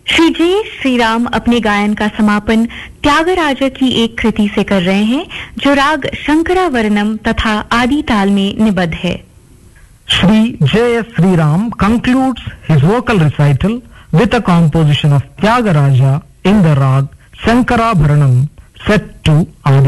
श्री जे श्रीराम अपने गायन का समापन त्यागराजा की एक कृति से कर रहे हैं जो राग शंकरावरणम तथा आदि ताल में निबद्ध है। Shri J.S. Sriram concludes his vocal recital with a composition of Tyagaraja in the rag Shankarabharanam set to Adi